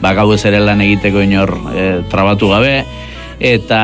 gauez ere lan egiteko inor trabatu gabe, eta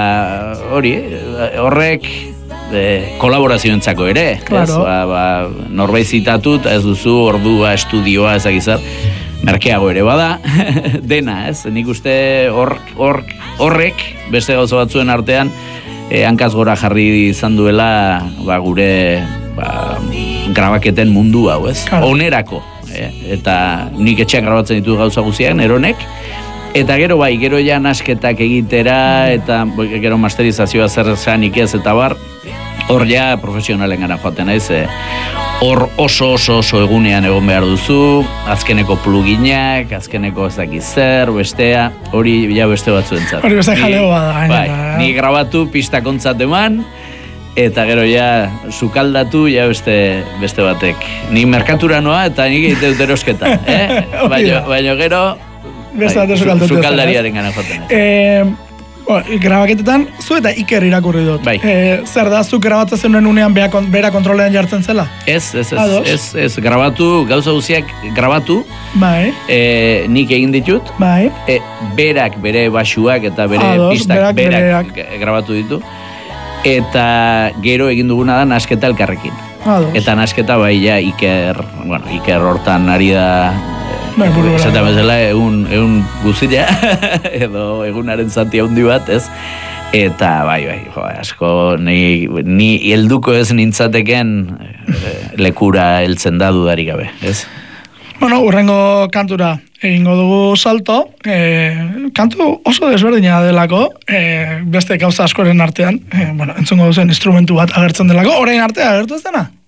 horrek kolaborazioentzako ere, claro. Norbait zitatut, ez duzu ordua, estudioa, ezagizat, merkeago ere bada, dena, ez? Nik uste horrek, beste gauza batzuen artean, hankaz gora jarri izan duela gure grabaketen mundu hau, ez? Claro. Onerako, eta nik etxean grabatzen ditu gauza guziak, neronek, eta gero ja nasketak egitera, eta gero masterizazioa zer zanik ez, eta hor ja profesionalen gara joaten naiz, hor oso egunean egon behar duzu, azkeneko pluginak, azkeneko ez dakiz zer, bestea, hori ja beste batzuentzat. Hori beste jaleo bada. Ni grabatu, pistakontzat eman, eta gero ja sukaldatu, ja beste batek. Ni merkatura noa, eta nik egite dut erosketa. Baina gero, sukaldariaren gana joaten. Grabaketetan, zu eta Iker irakurri dut. Zer da, zu grabatzen zenuen unean bera kontrolean jartzen zela? Ez, gauza guziak grabatu, nik egin ditut, berak bere basuak eta bere pistak berak grabatu ditu, eta gero egin duguna da nasketa elkarrekin. Eta nasketa Iker hortan ari da, esaten bezala egun guztia, edo egunaren zati handi bat, ez? Eta asko, ni helduko ez nintzateken lekura heltzen da dudarik gabe, ez? Urrengo kantura egingo dugu salto, kantu oso desberdina delako, beste gauza askoren artean, entzungo duzen instrumentu bat agertzen delako, orain artea agertu ez dena?